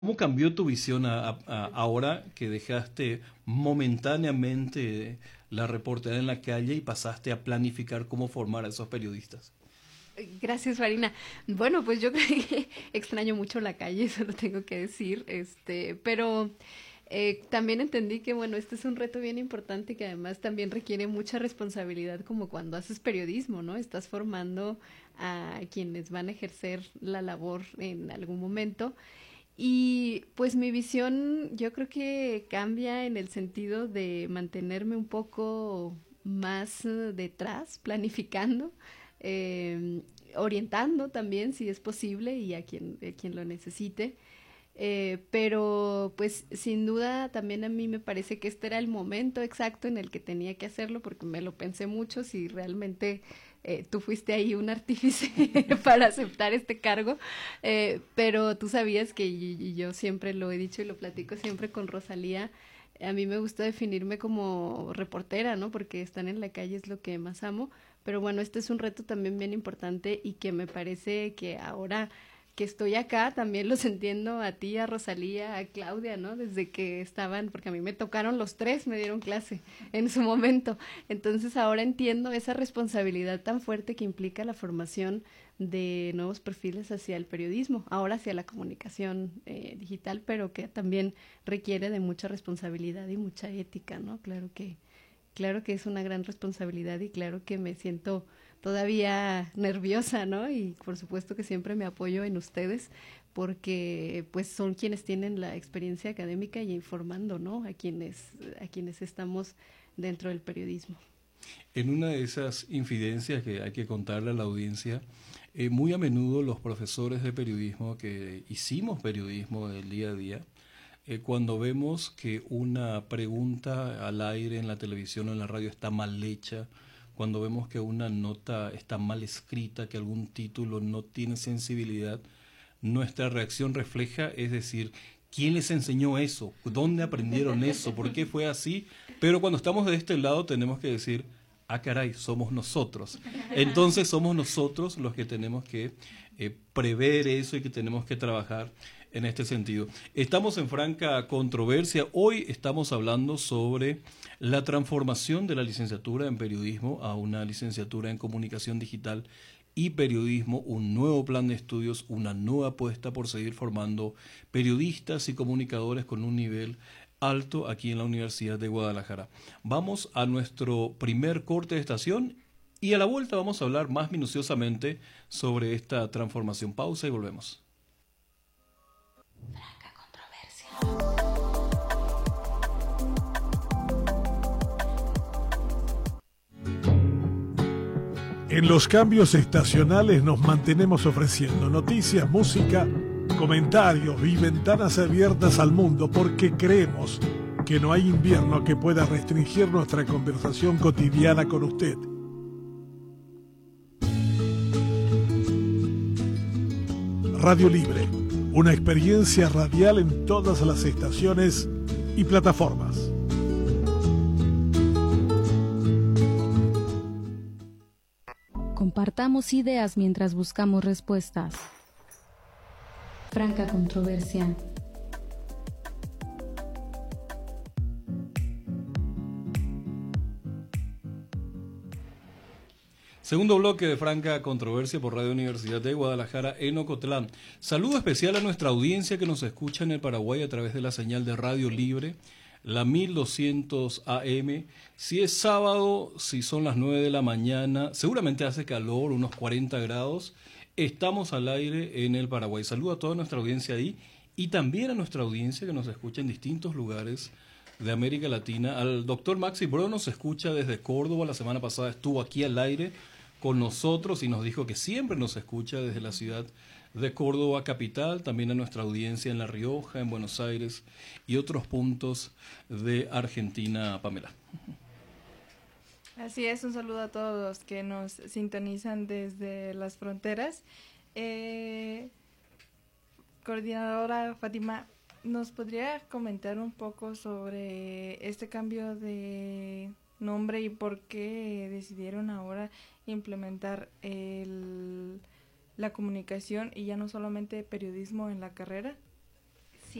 ¿Cómo cambió tu visión ahora que dejaste momentáneamente la reportera en la calle y pasaste a planificar cómo formar a esos periodistas? Gracias, Farina. Bueno, pues yo creo que extraño mucho la calle, eso lo tengo que decir, pero también entendí que, bueno, este es un reto bien importante y que además también requiere mucha responsabilidad como cuando haces periodismo, ¿no? Estás formando a quienes van a ejercer la labor en algún momento. Y pues mi visión yo creo que cambia en el sentido de mantenerme un poco más detrás, planificando, eh, orientando también si es posible y a quien lo necesite. Pero pues sin duda también a mí me parece que este era el momento exacto en el que tenía que hacerlo porque me lo pensé mucho si realmente tú fuiste ahí un artífice para aceptar este cargo, pero tú sabías que y yo siempre lo he dicho y lo platico siempre con Rosalía, a mí me gusta definirme como reportera, ¿no? Porque estar en la calle es lo que más amo, pero bueno, este es un reto también bien importante y que me parece que ahora que estoy acá, también los entiendo a ti, a Rosalía, a Claudia, ¿no? Desde que estaban, porque a mí me tocaron los tres, me dieron clase en su momento. Entonces ahora entiendo esa responsabilidad tan fuerte que implica la formación de nuevos perfiles hacia el periodismo, ahora hacia la comunicación digital, pero que también requiere de mucha responsabilidad y mucha ética, ¿no? Claro que es una gran responsabilidad y claro que me siento todavía nerviosa, ¿no? Y por supuesto que siempre me apoyo en ustedes porque pues son quienes tienen la experiencia académica y informando, ¿no? A quienes estamos dentro del periodismo. En una de esas infidencias que hay que contarle a la audiencia, muy a menudo los profesores de periodismo que hicimos periodismo del día a día, cuando vemos que una pregunta al aire en la televisión o en la radio está mal hecha, cuando vemos que una nota está mal escrita, que algún título no tiene sensibilidad, nuestra reacción refleja, es decir, ¿quién les enseñó eso? ¿Dónde aprendieron eso? ¿Por qué fue así? Pero cuando estamos de este lado tenemos que decir, ah, caray, somos nosotros. Entonces somos nosotros los que tenemos que prever eso y que tenemos que trabajar en este sentido. Estamos en franca controversia. Hoy estamos hablando sobre la transformación de la licenciatura en periodismo a una licenciatura en comunicación digital y periodismo, un nuevo plan de estudios, una nueva apuesta por seguir formando periodistas y comunicadores con un nivel alto aquí en la Universidad de Guadalajara. Vamos a nuestro primer corte de estación y a la vuelta vamos a hablar más minuciosamente sobre esta transformación. Pausa y volvemos. Franca controversia. En los cambios estacionales nos mantenemos ofreciendo noticias, música, comentarios y ventanas abiertas al mundo porque creemos que no hay invierno que pueda restringir nuestra conversación cotidiana con usted. Radio Libre, una experiencia radial en todas las estaciones y plataformas. Compartamos ideas mientras buscamos respuestas. Franca controversia. Segundo bloque de Franca Controversia por Radio Universidad de Guadalajara en Ocotlán. Saludo especial a nuestra audiencia que nos escucha en el Paraguay a través de la señal de Radio Libre, la 1200 AM. Si es sábado, si son las 9 de la mañana, seguramente hace calor, unos 40 grados. Estamos al aire en el Paraguay. Saludo a toda nuestra audiencia ahí y también a nuestra audiencia que nos escucha en distintos lugares de América Latina. Al doctor Maxi Bro nos escucha desde Córdoba. La semana pasada estuvo aquí al aire con nosotros y nos dijo que siempre nos escucha desde la ciudad de Córdoba capital, también a nuestra audiencia en La Rioja, en Buenos Aires y otros puntos de Argentina, Pamela. Así es, un saludo a todos los que nos sintonizan desde las fronteras. Coordinadora Fátima, ¿nos podría comentar un poco sobre este cambio de nombre y por qué decidieron ahora implementar la comunicación y ya no solamente periodismo en la carrera?